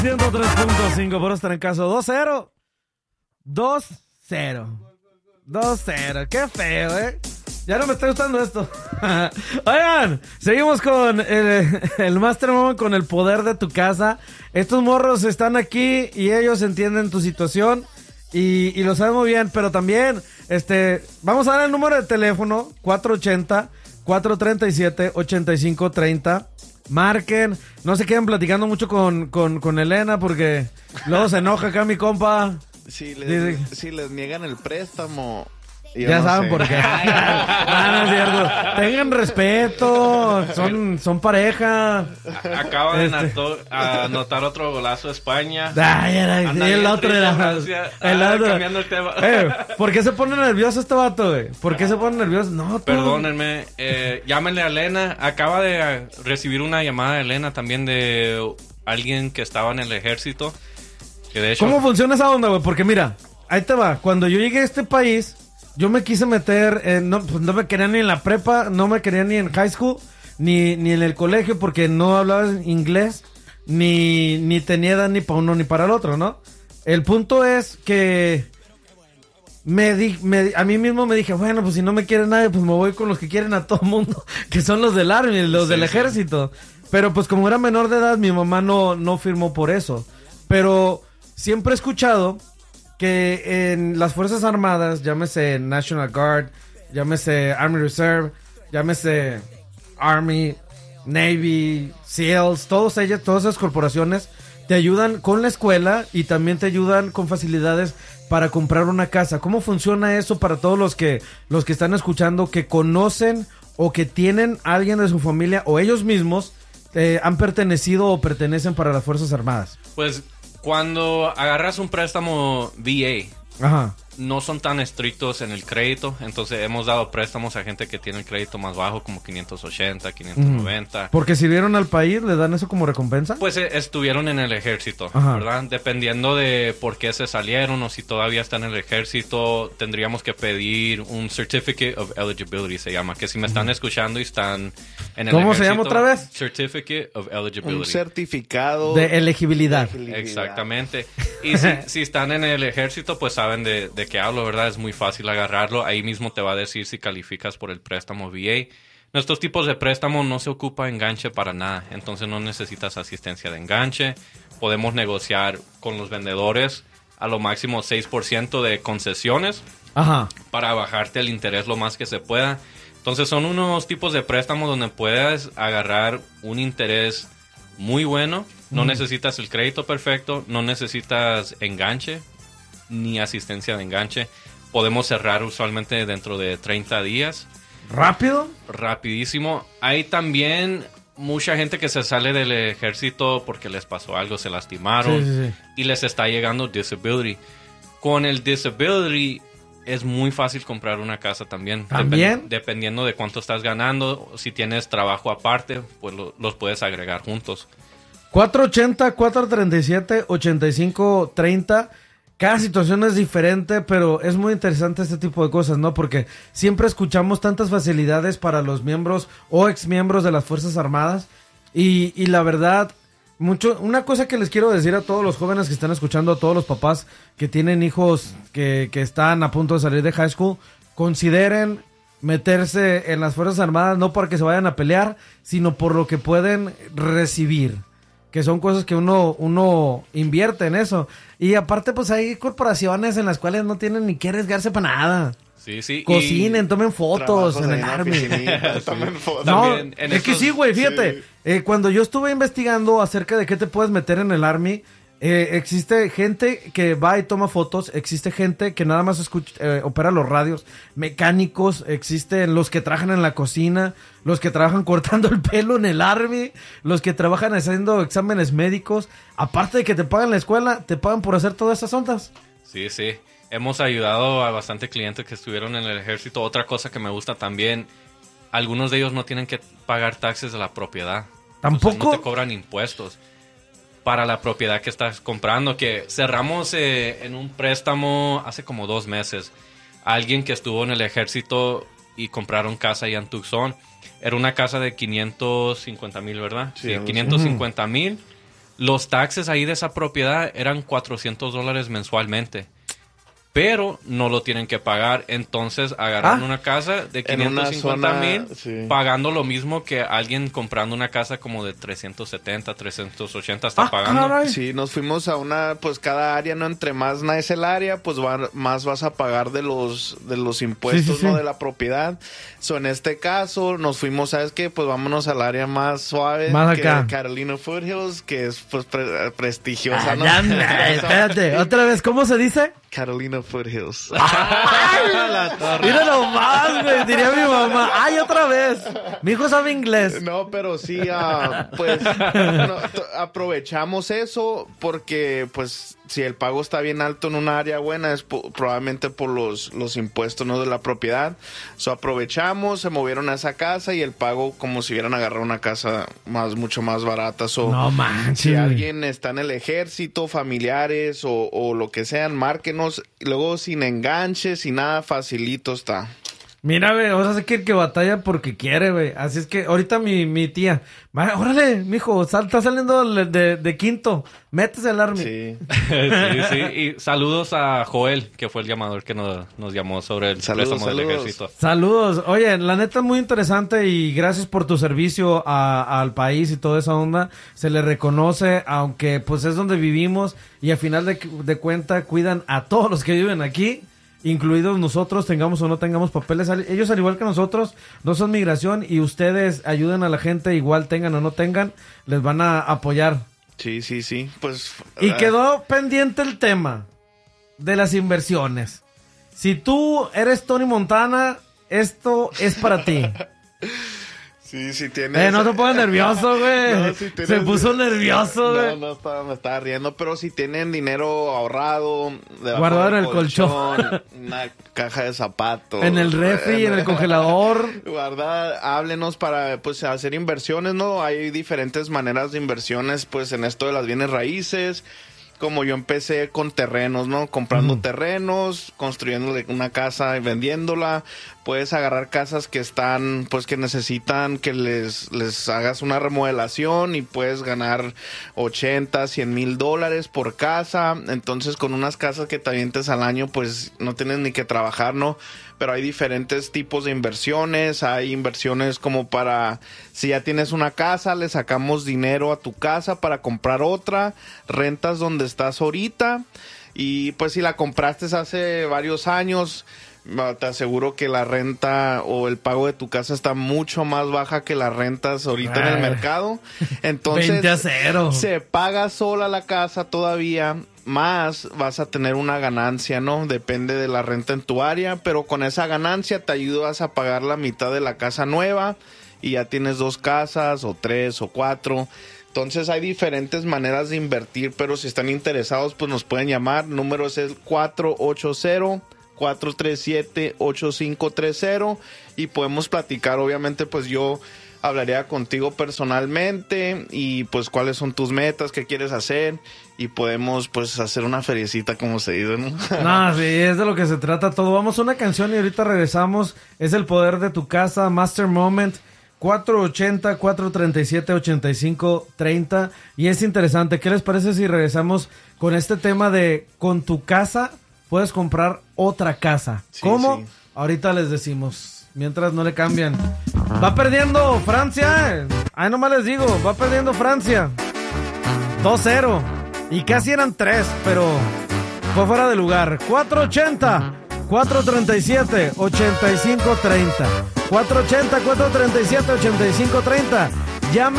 103.5 por estar en caso 2-0. 2-0. Qué feo, Ya no me está gustando esto. Oigan, seguimos con el Master Moment, con el poder de tu casa. Estos morros están aquí y ellos entienden tu situación y lo saben muy bien, pero también vamos a dar el número de teléfono 480-437-8530. Marquen, no se queden platicando mucho con Elena porque luego se enoja acá mi compa. Si les niegan el préstamo. Ya saben por qué. No es cierto. Tengan respeto. Son pareja. Acaba de anotar otro golazo a España. El otro era cambiando el tema. ¿Por qué se pone nervioso este vato, güey? ¿Por qué se pone nervioso? No, tú. Perdónenme. Llámenle a Elena. Acaba de recibir una llamada de Elena también de alguien que estaba en el ejército. Que de hecho... ¿Cómo funciona esa onda, güey? Porque mira, ahí te va. Cuando yo llegué a este país, yo me quise meter, no me querían ni en la prepa, no me querían ni en high school, ni en el colegio, porque no hablaba inglés, ni tenía edad ni para uno ni para el otro, ¿no? El punto es que a mí mismo me dije, bueno, pues si no me quiere nadie, pues me voy con los que quieren a todo mundo, que son los del Army, los del ejército. Pero pues como era menor de edad, mi mamá no firmó por eso. Pero siempre he escuchado que en las Fuerzas Armadas, llámese National Guard, llámese Army Reserve, llámese Army, Navy, SEALs, todas esas corporaciones te ayudan con la escuela y también te ayudan con facilidades para comprar una casa. ¿Cómo funciona eso para todos los que están escuchando, que conocen o que tienen a alguien de su familia o ellos mismos han pertenecido o pertenecen para las Fuerzas Armadas? Pues cuando agarras un préstamo VA, ajá, no son tan estrictos en el crédito. Entonces hemos dado préstamos a gente que tiene el crédito más bajo, como 580, 590. ¿Porque sirvieron al país? ¿Le dan eso como recompensa? Pues estuvieron en el ejército, ajá, ¿verdad? Dependiendo de por qué se salieron o si todavía están en el ejército, tendríamos que pedir un Certificate of Eligibility, se llama. Que si me están escuchando y están en el ¿cómo ejército, se llama otra vez? Certificate of Eligibility. Un certificado de elegibilidad. Exactamente. Y si están en el ejército, pues saben de qué hablo, ¿verdad? Es muy fácil agarrarlo. Ahí mismo te va a decir si calificas por el préstamo VA. Nuestros tipos de préstamo no se ocupa enganche para nada. Entonces no necesitas asistencia de enganche. Podemos negociar con los vendedores a lo máximo 6% de concesiones, ajá, para bajarte el interés lo más que se pueda. Entonces son unos tipos de préstamos donde puedes agarrar un interés muy bueno. No necesitas el crédito perfecto, no necesitas enganche ni asistencia de enganche. Podemos cerrar usualmente dentro de 30 días. ¿Rápido? Rapidísimo. Hay también mucha gente que se sale del ejército porque les pasó algo, se lastimaron, sí. Y les está llegando disability. Con el disability es muy fácil comprar una casa también. ¿También? Dependiendo de cuánto estás ganando. Si tienes trabajo aparte, pues los puedes agregar juntos. 480-437-8530. Cada situación es diferente, pero es muy interesante este tipo de cosas, ¿no? Porque siempre escuchamos tantas facilidades para los miembros o exmiembros de las Fuerzas Armadas. Y la verdad, una cosa que les quiero decir a todos los jóvenes que están escuchando, a todos los papás que tienen hijos que están a punto de salir de high school, consideren meterse en las Fuerzas Armadas no para que se vayan a pelear, sino por lo que pueden recibir. Que son cosas que uno invierte en eso. Y aparte, pues hay corporaciones en las cuales no tienen ni que arriesgarse para nada. Sí. Cocinen, tomen fotos en el Army. Tomen fotos. No, es que sí, güey, fíjate. Sí. Cuando yo estuve investigando acerca de qué te puedes meter en el Army, existe gente que va y toma fotos, existe gente que nada más opera los radios, mecánicos, existen los que trabajan en la cocina, los que trabajan cortando el pelo en el Army, los que trabajan haciendo exámenes médicos. Aparte de que te pagan la escuela, te pagan por hacer todas esas ondas. Sí. Hemos ayudado a bastante clientes que estuvieron en el ejército. Otra cosa que me gusta también, algunos de ellos no tienen que pagar taxes de la propiedad. ¿Tampoco? Entonces no te cobran impuestos para la propiedad que estás comprando, que cerramos en un préstamo hace como 2 meses. Alguien que estuvo en el ejército y compraron casa allá en Tucson. Era una casa de 550,000, ¿verdad? Sí, 550,000. los taxes ahí de esa propiedad eran $400 mensualmente. Pero no lo tienen que pagar. Entonces agarran una casa de 550,000 sí, pagando lo mismo que alguien comprando una casa como de 370, 380 está pagando. Caray. Sí, nos fuimos a una, pues cada área, ¿no? Entre más nice el área, pues más vas a pagar de los impuestos, Sí. ¿no? De la propiedad. So, en este caso, nos fuimos, ¿sabes qué? Pues vámonos al área más suave. Más que acá. Carolina Foothills, que es pues prestigiosa, ¿no? Espérate, otra vez, ¿cómo se dice? Carolina Foothills. Mira nomás, güey, diría mi mamá. ¡Ay, otra vez! Mi hijo sabe inglés. No, pero sí, pues aprovechamos eso porque, pues, si el pago está bien alto en una área buena es probablemente por los impuestos, ¿no? De la propiedad. So, aprovechamos, se movieron a esa casa y el pago como si hubieran agarrado una casa mucho más barata. So, No manches. si alguien está en el ejército, familiares o lo que sean, márquenos. Luego sin enganches, sin nada, facilito está. Mira, güey, ahora sé que el que batalla porque quiere, güey. Así es que ahorita mi tía, órale, mijo, está saliendo de quinto, métese al army. Sí. Sí. Y saludos a Joel, que fue el llamador que nos llamó sobre el préstamo del ejército. Saludos. Oye, la neta es muy interesante y gracias por tu servicio al país y toda esa onda. Se le reconoce, aunque pues es donde vivimos y al final de cuenta cuidan a todos los que viven aquí, incluidos nosotros, tengamos o no tengamos papeles. Ellos, al igual que nosotros, no son migración y ustedes ayudan a la gente, igual tengan o no tengan, les van a apoyar. Sí. Pues, Y quedó pendiente el tema de las inversiones. Si tú eres Tony Montana, esto es para ti. Sí, tienes... No te pongas nervioso, güey. No, sí tienes- Se puso nervioso, güey. No, me estaba riendo, pero si tienen dinero ahorrado, debajo Guardado del en el colchón. una caja de zapatos, En el refri, en el congelador. háblenos para pues hacer inversiones, ¿no? Hay diferentes maneras de inversiones, pues en esto de las bienes raíces. Como yo empecé con terrenos, ¿no? Comprando terrenos, construyéndole una casa y vendiéndola. Puedes agarrar casas que están, pues que necesitan que les hagas una remodelación y puedes ganar $80,000, $100,000 por casa. Entonces, con unas casas que te avientes al año, pues no tienes ni que trabajar, ¿no? Pero hay diferentes tipos de inversiones. Hay inversiones como para, si ya tienes una casa, le sacamos dinero a tu casa para comprar otra. Rentas donde estás ahorita. Y pues si la compraste hace varios años, te aseguro que la renta o el pago de tu casa está mucho más baja que las rentas ahorita en el mercado. Entonces, 20-0. se paga sola la casa todavía, más vas a tener una ganancia, ¿no? Depende de la renta en tu área, pero con esa ganancia te ayudas a pagar la mitad de la casa nueva y ya tienes 2 casas o 3 o 4. Entonces hay diferentes maneras de invertir, pero si están interesados, pues nos pueden llamar. El número es el 480-437-8530 y podemos platicar. Obviamente, pues yo hablaría contigo personalmente y pues cuáles son tus metas, qué quieres hacer y podemos pues hacer una feriecita, como se dice, ¿no? No, sí, es de lo que se trata todo. Vamos a una canción y ahorita regresamos. Es El Poder de tu Casa, Master Moment. 480-437-8530. Y es interesante, ¿qué les parece si regresamos con este tema de con tu casa puedes comprar otra casa? Sí, ¿Cómo? sí. Ahorita les decimos, mientras no le cambian. Va perdiendo Francia. Ahí nomás les digo, va perdiendo Francia 2-0. Y casi eran 3, pero fue fuera de lugar. 480-437-8530. 480-437-8530. Llame